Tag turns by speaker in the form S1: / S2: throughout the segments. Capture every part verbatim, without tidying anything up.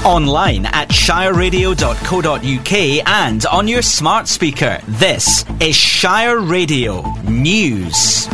S1: Online at shire radio dot co dot uk and on your smart speaker. This is Shire Radio News.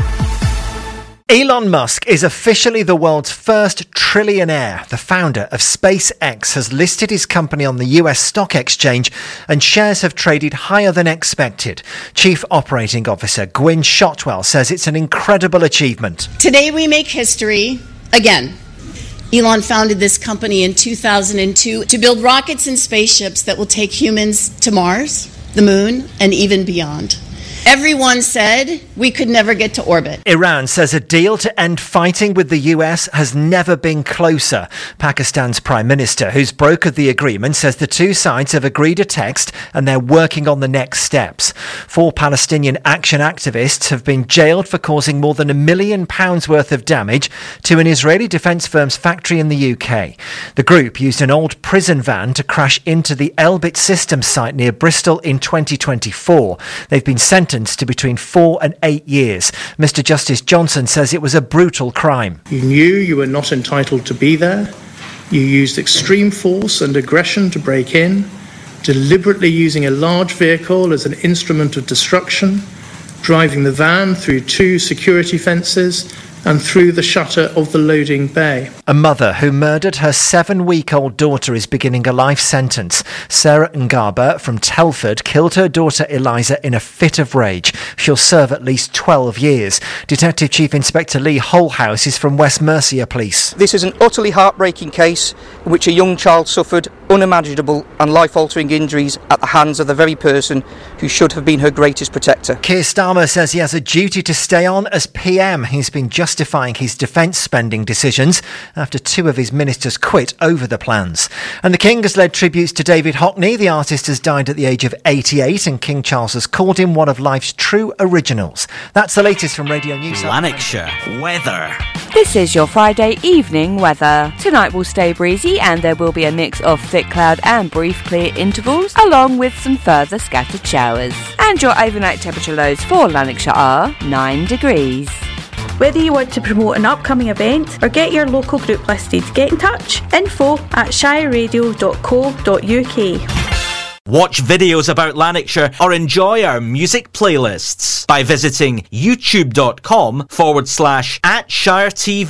S2: Elon Musk is officially the world's first trillionaire. The founder of SpaceX has listed his company on the U S stock exchange and shares have traded higher than expected. Chief Operating Officer Gwynne Shotwell says it's an incredible achievement.
S3: Today we make history again. Elon founded this company in two thousand two to build rockets and spaceships that will take humans to Mars, the moon, and even beyond. Everyone said we could never get to orbit.
S2: Iran says a deal to end fighting with the U S has never been closer. Pakistan's Prime Minister, who's brokered the agreement, says the two sides have agreed a text and they're working on the next steps. Four Palestinian action activists have been jailed for causing more than a million pounds worth of damage to an Israeli defence firm's factory in the U K. The group used an old prison van to crash into the Elbit Systems site near Bristol in twenty twenty-four. They've been sentenced to between four and eight years. Mister Justice Johnson says it was a brutal crime.
S4: You knew you were not entitled to be there. You used extreme force and aggression to break in, deliberately using a large vehicle as an instrument of destruction, driving the van through two security fences and through the shutter of the loading bay.
S2: A mother who murdered her seven-week-old daughter is beginning a life sentence. Sarah Ngaba from Telford killed her daughter Eliza in a fit of rage. She'll serve at least twelve years. Detective Chief Inspector Lee Holhouse is from West Mercia Police.
S5: This is an utterly heartbreaking case in which a young child suffered unimaginable and life-altering injuries at the hands of the very person who should have been her greatest protector.
S2: Keir Starmer says he has a duty to stay on as P M. He's been justifying his defence spending decisions after two of his ministers quit over the plans. And the King has led tributes to David Hockney. The artist has died at the age of eighty-eight and King Charles has called him one of life's true originals. That's the latest from Radio News.
S1: Lanarkshire weather.
S6: This is your Friday evening weather. Tonight will stay breezy and there will be a mix of thick cloud and brief clear intervals, along with some further scattered showers. And your overnight temperature lows for Lanarkshire are nine degrees.
S7: Whether you want to promote an upcoming event or get your local group listed, get in touch. Info at shire radio dot co dot uk.
S1: Watch videos about Lanarkshire or enjoy our music playlists by visiting youtube.com forward slash at Shire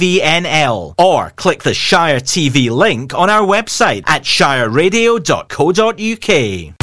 S1: TVNL or click the Shire T V link on our website at shire radio dot co dot uk.